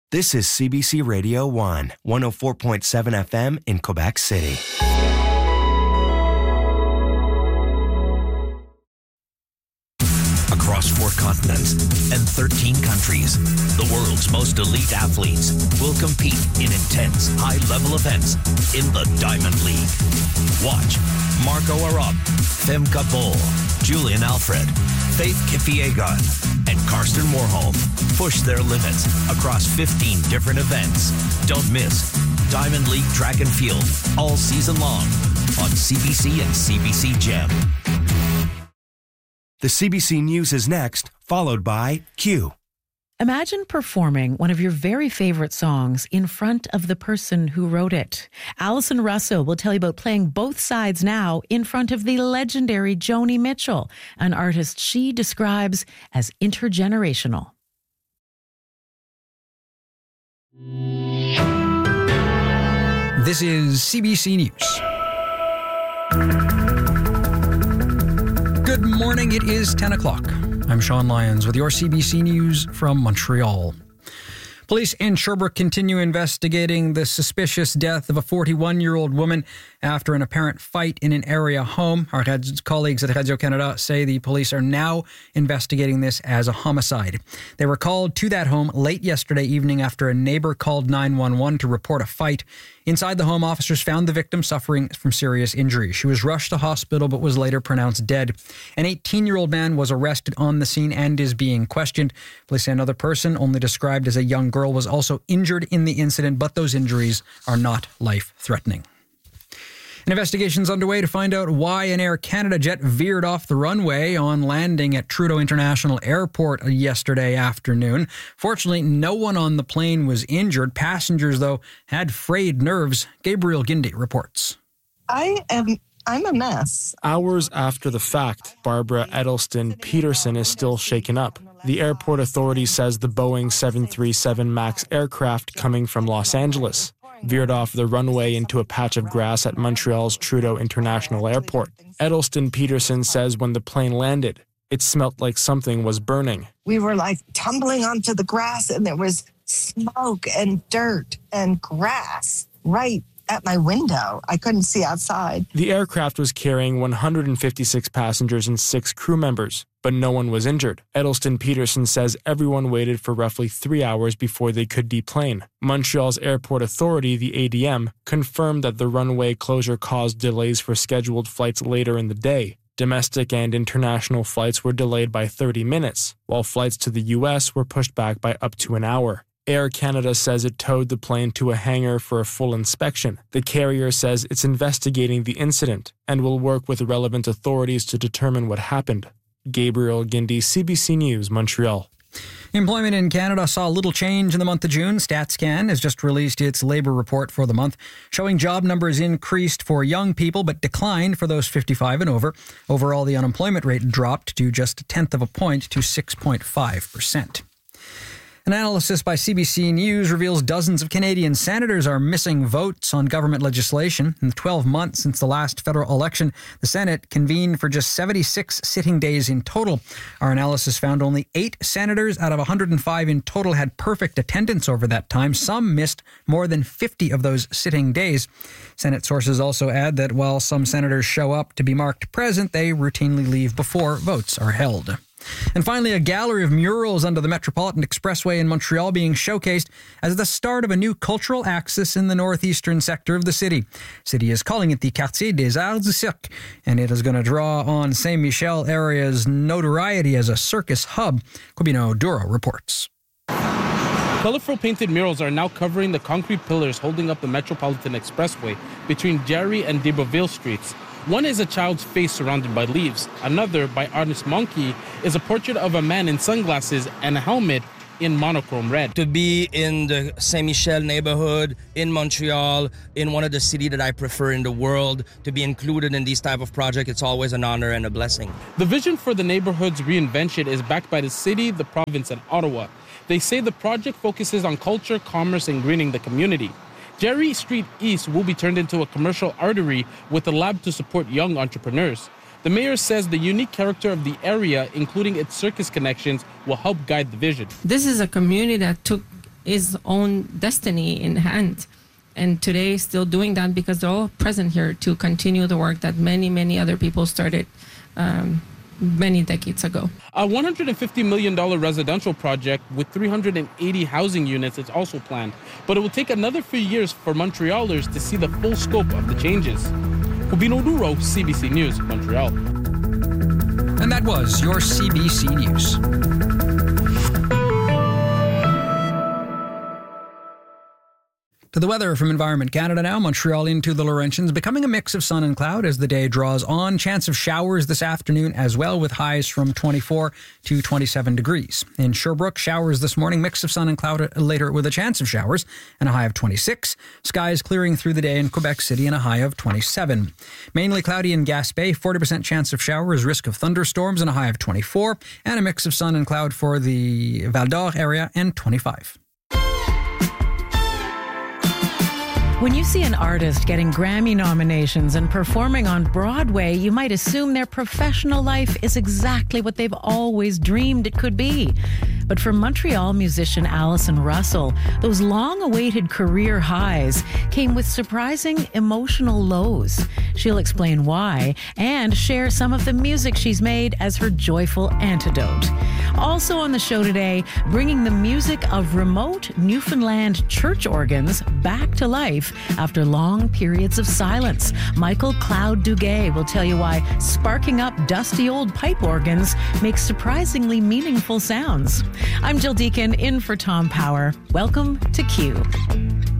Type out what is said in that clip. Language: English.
This is CBC Radio 1, 104.7 FM in Quebec City. Across 4 continents and 13 countries, the world's most elite athletes will compete in intense, high-level events in the Diamond League. Watch Marco Arop, Femke Bol, Julian Alfred, Faith Kipyegon, and Karsten Warholm push their limits across 15 different events. Don't miss Diamond League Track and Field all season long on CBC and CBC Gem. The CBC News is next, followed by Q. Imagine performing one of your very favorite songs in front of the person who wrote it. Alison Russell will tell you about playing both sides now in front of the legendary Joni Mitchell, an artist she describes as intergenerational. This is CBC News. Good morning, it is 10 o'clock. I'm Sean Lyons with your CBC News from Montreal. Police in Sherbrooke continue investigating the suspicious death of a 41-year-old woman after an apparent fight in an area home. Our colleagues at Radio-Canada say the police are now investigating this as a homicide. They were called to that home late yesterday evening after a neighbor called 911 to report a fight. Inside the home, officers found the victim suffering from serious injury. She was rushed to hospital but was later pronounced dead. An 18-year-old man was arrested on the scene and is being questioned. Police say another person, only described as a young girl, was also injured in the incident, but those injuries are not life-threatening. An investigation is underway to find out why an Air Canada jet veered off the runway on landing at Trudeau International Airport yesterday afternoon. Fortunately, no one on the plane was injured. Passengers, though, had frayed nerves. Gabriel Gindi reports. I'm a mess. Hours after the fact, Barbara Edelston Peterson is still shaken up. The airport authority says the Boeing 737 MAX aircraft coming from Los Angeles veered off the runway into a patch of grass at Montreal's Trudeau International Airport. Edelston Peterson says when the plane landed, it smelt like something was burning. We were like tumbling onto the grass and there was smoke and dirt and grass right at my window. I couldn't see outside. The aircraft was carrying 156 passengers and 6 crew members, but no one was injured. Edelston Peterson says everyone waited for roughly 3 hours before they could deplane. Montreal's airport authority, the ADM, confirmed that the runway closure caused delays for scheduled flights later in the day. Domestic and international flights were delayed by 30 minutes, while flights to the U.S. were pushed back by up to an hour. Air Canada says it towed the plane to a hangar for a full inspection. The carrier says it's investigating the incident and will work with relevant authorities to determine what happened. Gabriel Gindi, CBC News, Montreal. Employment in Canada saw little change in the month of June. StatsCan has just released its labour report for the month, showing job numbers increased for young people but declined for those 55 and over. Overall, the unemployment rate dropped to just 1/10 of a point to 6.5%. An analysis by CBC News reveals dozens of Canadian senators are missing votes on government legislation. In the 12 months since the last federal election, the Senate convened for just 76 sitting days in total. Our analysis found only 8 senators out of 105 in total had perfect attendance over that time. Some missed more than 50 of those sitting days. Senate sources also add that while some senators show up to be marked present, they routinely leave before votes are held. And finally, a gallery of murals under the Metropolitan Expressway in Montreal being showcased as the start of a new cultural axis in the northeastern sector of the city. City is calling it the Quartier des Arts du Cirque, and it is going to draw on Saint-Michel area's notoriety as a circus hub. Cubino Duro reports. Colorful painted murals are now covering the concrete pillars holding up the Metropolitan Expressway between Jarry and d'Iberville streets. One is a child's face surrounded by leaves. Another, by artist Monkey, is a portrait of a man in sunglasses and a helmet in monochrome red. To be in the Saint-Michel neighborhood, in Montreal, in one of the cities that I prefer in the world, to be included in these type of projects, it's always an honor and a blessing. The vision for the neighborhood's reinvention is backed by the city, the province, and Ottawa. They say the project focuses on culture, commerce, and greening the community. Jarry Street East will be turned into a commercial artery with a lab to support young entrepreneurs. The mayor says the unique character of the area, including its circus connections, will help guide the vision. This is a community that took his own destiny in hand. And today still doing that because they're all present here to continue the work that many, many other people started many decades ago. A $150 million residential project with 380 housing units is also planned, but it will take another few years for Montrealers to see the full scope of the changes. Rubino Duro, CBC News, Montreal. And that was your CBC News. To the weather from Environment Canada now. Montreal into the Laurentians, becoming a mix of sun and cloud as the day draws on. Chance of showers this afternoon as well, with highs from 24 to 27 degrees. In Sherbrooke, showers this morning, mix of sun and cloud later with a chance of showers and a high of 26. Skies clearing through the day in Quebec City and a high of 27. Mainly cloudy in Gaspé, 40% chance of showers, risk of thunderstorms and a high of 24. And a mix of sun and cloud for the Val d'Or area and 25. When you see an artist getting Grammy nominations and performing on Broadway, you might assume their professional life is exactly what they've always dreamed it could be. But for Montreal musician Allison Russell, those long-awaited career highs came with surprising emotional lows. She'll explain why and share some of the music she's made as her joyful antidote. Also on the show today, bringing the music of remote Newfoundland church organs back to life after long periods of silence. Michael Cloud Duguay will tell you why sparking up dusty old pipe organs makes surprisingly meaningful sounds. I'm Jill Deacon in for Tom Power. Welcome to Q.